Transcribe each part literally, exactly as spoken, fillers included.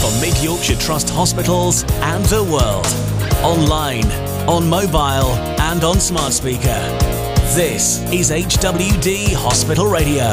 from Mid Yorkshire Trust hospitals and the world. Online, on mobile and on smart speaker. This is H W D Hospital Radio.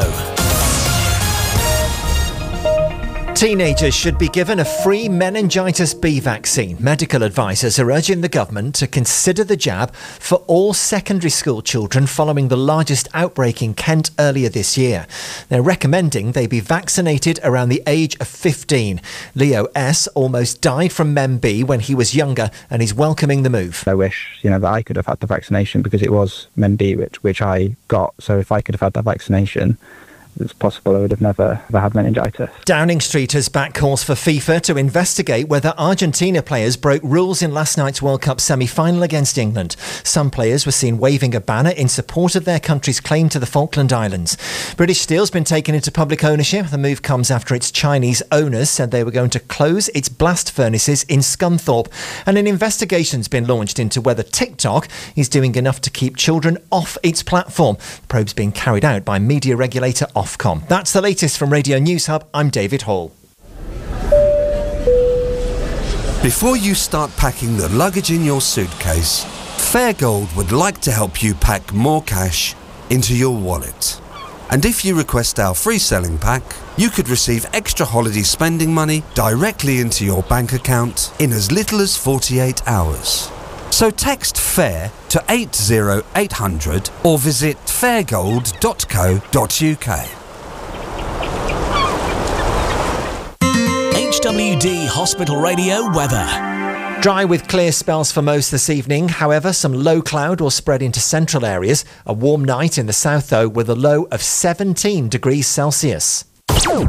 Teenagers should be given a free meningitis B vaccine. Medical advisors are urging the government to consider the jab for all secondary school children following the largest outbreak in Kent earlier this year. They're recommending they be vaccinated around the age of fifteen. Leo S. almost died from Men B when he was younger, and he's welcoming the move. I wish, you know, that I could have had the vaccination because it was Men B which, which I got. So if I could have had that vaccination, it's possible I would have never, ever had meningitis. Downing Street has backed calls for FIFA to investigate whether Argentina players broke rules in last night's World Cup semi-final against England. Some players were seen waving a banner in support of their country's claim to the Falkland Islands. British Steel's been taken into public ownership. The move comes after its Chinese owners said they were going to close its blast furnaces in Scunthorpe. And an investigation's been launched into whether TikTok is doing enough to keep children off its platform. The probe's being carried out by media regulator Ofcom. That's the latest from Radio News Hub. I'm David Hall. Before you start packing the luggage in your suitcase, Fairgold would like to help you pack more cash into your wallet. And if you request our free selling pack, you could receive extra holiday spending money directly into your bank account in as little as forty-eight hours. So text FAIR to eight zero eight hundred or visit fairgold dot co dot uk. H W D Hospital Radio weather. Dry with clear spells for most this evening. However, some low cloud will spread into central areas. A warm night in the south, though, with a low of seventeen degrees Celsius.